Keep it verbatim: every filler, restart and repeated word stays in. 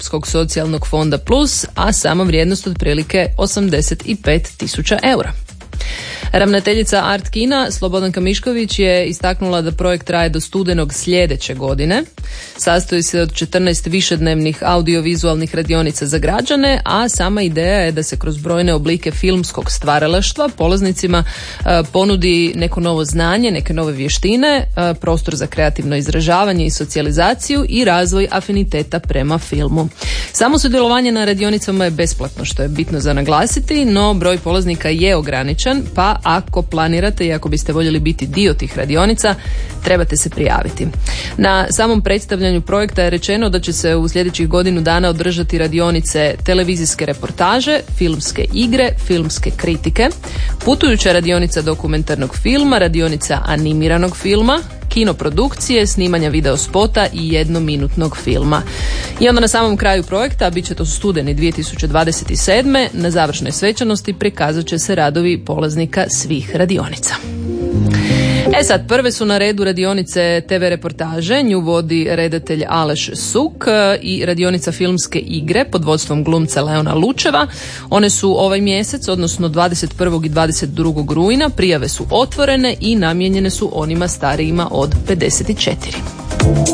Europskog socijalnog fonda plus, a sama vrijednost otprilike osamdeset pet tisuća eura. Ravnateljica Art Kina Slobodanka Mišković je istaknula da projekt traje do studenog sljedeće godine. Sastoji se od četrnaest višednevnih audiovizualnih radionica za građane, a sama ideja je da se kroz brojne oblike filmskog stvaralaštva polaznicima e, ponudi neko novo znanje, neke nove vještine, e, prostor za kreativno izražavanje i socijalizaciju i razvoj afiniteta prema filmu. Samo sudjelovanje na radionicama je besplatno, što je bitno za naglasiti, no broj polaznika je ograničen, pa ako planirate i ako biste voljeli biti dio tih radionica, trebate se prijaviti. Na samom predstavljanju projekta je rečeno da će se u sljedećih godinu dana održati radionice televizijske reportaže, filmske igre, filmske kritike, putujuća radionica dokumentarnog filma, radionica animiranog filma, kinoprodukcije, snimanja videospota i jednominutnog filma. I onda na samom kraju projekta, bit će to studeni dvije tisuće dvadeset sedme. na završnoj svečanosti prikazat će se radovi polaznika svih radionica. E sad, prve su na redu radionice te ve reportaže, nju vodi redatelj Aleš Suk, i radionica filmske igre pod vodstvom glumca Leona Lučeva. One su ovaj mjesec, odnosno dvadeset prvog i dvadeset drugog rujna, prijave su otvorene i namijenjene su onima starijima od pedeset četiri.